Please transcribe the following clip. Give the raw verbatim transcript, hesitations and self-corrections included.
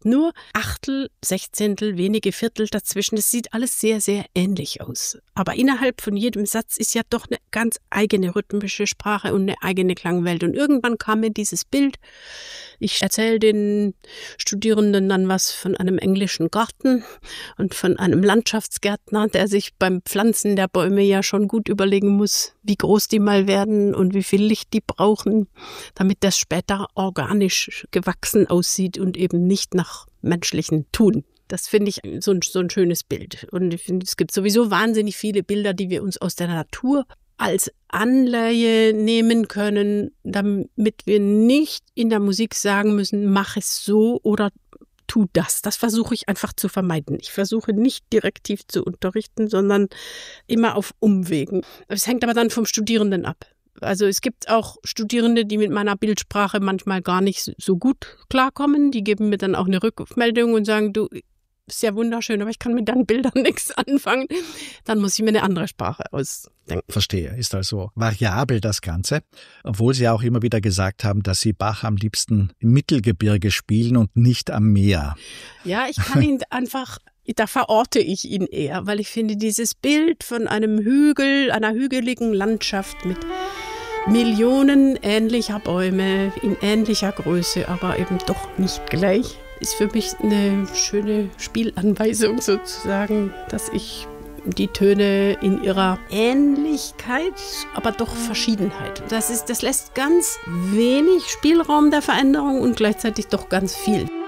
gibt nur Achtel, Sechzehntel, wenige Viertel dazwischen. Es sieht alles sehr, sehr ähnlich aus. Aber innerhalb von jedem Satz ist ja doch eine ganz eigene rhythmische Sprache und eine eigene Klangwelt. Und irgendwann kam mir dieses Bild. Ich erzähle den Studierenden dann was von einem englischen Garten und von einem Landschaftsgärtner, der sich beim Pflanzen der Bäume ja schon gut überlegen muss, wie groß die mal werden und wie viel Licht die brauchen, damit das später organisch gewachsen aussieht und eben nicht nach menschlichen Tun. Das finde ich so ein, so ein schönes Bild. Und ich finde, es gibt sowieso wahnsinnig viele Bilder, die wir uns aus der Natur als Anleihe nehmen können, damit wir nicht in der Musik sagen müssen, mach es so oder tu das. Das versuche ich einfach zu vermeiden. Ich versuche nicht direktiv zu unterrichten, sondern immer auf Umwegen. Es hängt aber dann vom Studierenden ab. Also es gibt auch Studierende, die mit meiner Bildsprache manchmal gar nicht so gut klarkommen. Die geben mir dann auch eine Rückmeldung und sagen, du, ist ja wunderschön, aber ich kann mit deinen Bildern nichts anfangen. Dann muss ich mir eine andere Sprache ausdenken. Verstehe. Ist also variabel das Ganze. Obwohl Sie auch immer wieder gesagt haben, dass Sie Bach am liebsten im Mittelgebirge spielen und nicht am Meer. Ja, ich kann ihn einfach, da verorte ich ihn eher, weil ich finde, dieses Bild von einem Hügel, einer hügeligen Landschaft mit Millionen ähnlicher Bäume in ähnlicher Größe, aber eben doch nicht gleich, ist für mich eine schöne Spielanweisung sozusagen, dass ich die Töne in ihrer Ähnlichkeit, aber doch Verschiedenheit. Das ist, das lässt ganz wenig Spielraum der Veränderung und gleichzeitig doch ganz viel.